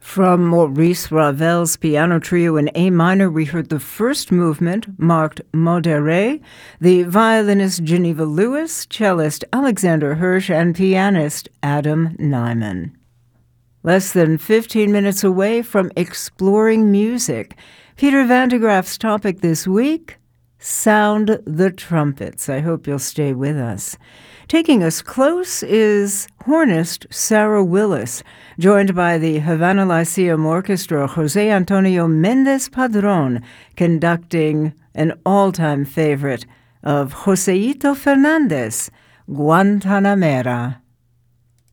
From Maurice Ravel's piano trio in A minor, we heard the first movement, marked Modéré, the violinist Geneva Lewis, cellist Alexander Hirsch, and pianist Adam Nyman. Less than 15 minutes away from exploring music, Peter van de Graaf's topic this week, Sound the Trumpets. I hope you'll stay with us. Taking us close is hornist Sarah Willis, joined by the Havana Lyceum Orchestra, Jose Antonio Mendez Padron, conducting an all-time favorite of Joseito Fernandez, Guantanamera.